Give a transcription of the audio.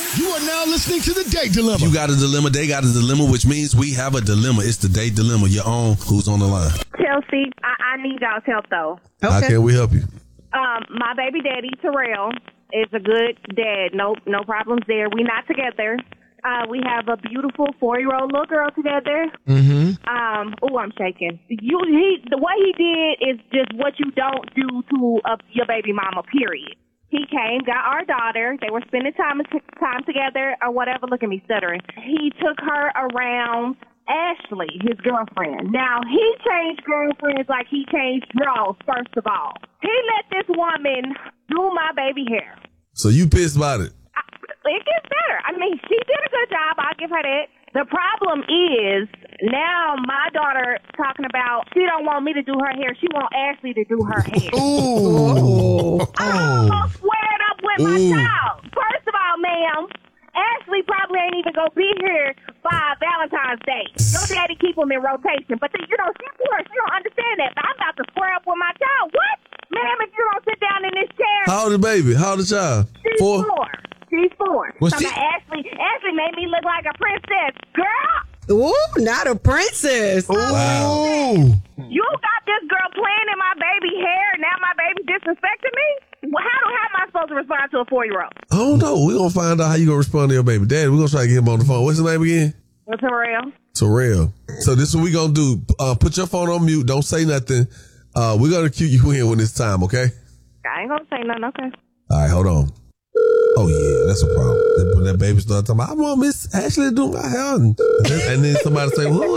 You are now listening to The Date Dilemma. You got a dilemma, they got a dilemma, which means we have a dilemma. It's the Date Dilemma. Your own. Who's on the line? Chelsea, I need y'all's help, though. Okay. How can we help you? My baby daddy, Terrell, is a good dad. No problems there. We not together. We have a beautiful 4-year-old little girl together. Mm-hmm. I'm shaking. The way he did is just what you don't do to your baby mama, period. He came, got our daughter. They were spending time together or whatever. Look at me stuttering. He took her around Ashley, his girlfriend. Now, he changed girlfriends like he changed draws, first of all. He let this woman do my baby hair. So you pissed about it? It gets better. I mean, she did a good job. I'll give her that. The problem is now my daughter talking about she don't want me to do her hair. She want Ashley to do her hair. Ooh. I almost squared up with my child. First of all, ma'am, Ashley probably ain't even gonna be here by Valentine's Day. Your daddy keep them in rotation. But she's poor. She don't understand that. But I'm about to square up with my child. What? Ma'am, if you don't sit down in this chair. How old is the baby? How old is the child? She's 4. She's 4. What's so Ashley made me look like a princess. Girl! Ooh, not a princess. Wow. You got this girl playing in my baby hair, and now my baby disrespecting me? Well, how am I supposed to respond to a 4-year-old? I don't know. We're going to find out how you going to respond to your baby daddy. We're going to try to get him on the phone. What's his name again? Terrell. Terrell. So this is what we're going to do. Put your phone on mute. Don't say nothing. We're going to cue you in when it's time, okay? I ain't going to say nothing, okay. All right, hold on. Oh, yeah, that's a problem. When that baby starts talking about, I want Miss Ashley to do my hair. And then somebody say, well,